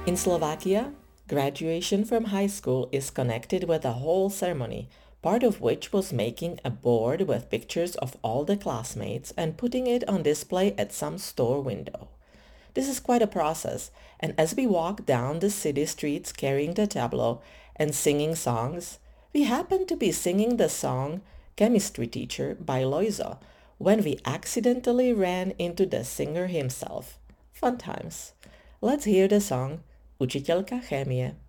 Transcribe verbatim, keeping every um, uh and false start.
In Slovakia, graduation from high school is connected with a whole ceremony, part of which was making a board with pictures of all the classmates and putting it on display at some store window. This is quite a process, and as we walk down the city streets carrying the tableau and singing songs, we happened to be singing the song Chemistry Teacher by Loizo when we accidentally ran into the singer himself. Fun times. Let's hear the song Učiteľka chémie.